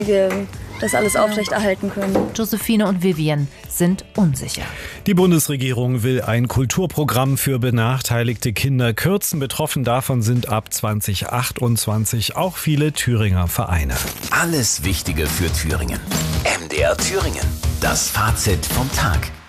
wir das alles aufrechterhalten können. Josephine und Vivian sind unsicher. Die Bundesregierung will ein Kulturprogramm für benachteiligte Kinder kürzen. Betroffen davon sind ab 2028 auch viele Thüringer Vereine. Alles Wichtige für Thüringen. MDR Thüringen. Das Fazit vom Tag.